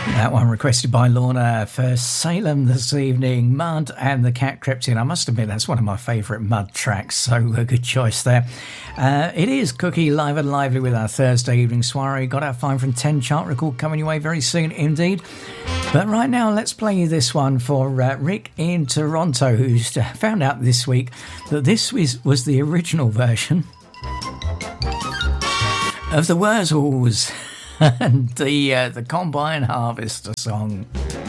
That one requested by Lorna for Salem this evening. Mud and the Cat Crept In. I must admit, that's one of my favourite Mud tracks, so a good choice there. It is Cookie Live and Lively with our Thursday evening soiree. Got our 5 from 10 chart record coming your way very soon indeed. But right now, let's play you this one for Rick in Toronto, who's found out this week that this was the original version of the Wurzels and the Combine Harvester song.